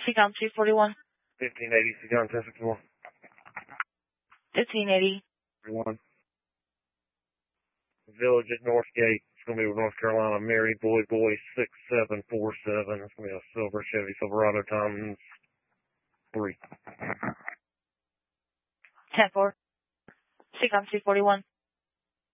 Seacom 241. 1580, Seacom 1061. 1580. 31. Village at Northgate. It's going to be with North Carolina. Mary Boy 6747. It's going to be a silver Chevy Silverado times 3. 10-4. Seacom 241.